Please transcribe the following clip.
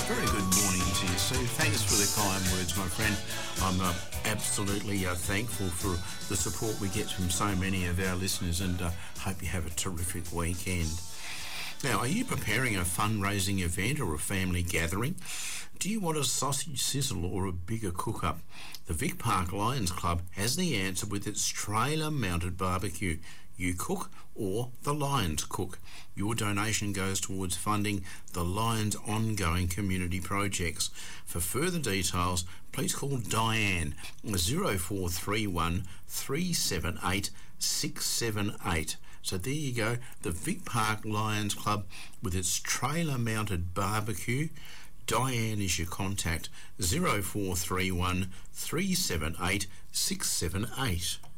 Very good morning to you, Steve. Thanks for the kind words, my friend. I'm absolutely thankful for the support we get from so many of our listeners, and hope you have a terrific weekend. Now, are you preparing a fundraising event or a family gathering? Do you want a sausage sizzle or a bigger cook-up? The Vic Park Lions Club has the answer with its trailer-mounted barbecue. You cook or the Lions cook. Your donation goes towards funding the Lions' ongoing community projects. For further details, please call Diane 0431 378 678. So there you go, the Vic Park Lions Club with its trailer-mounted barbecue. Diane is your contact, 0431 378 678.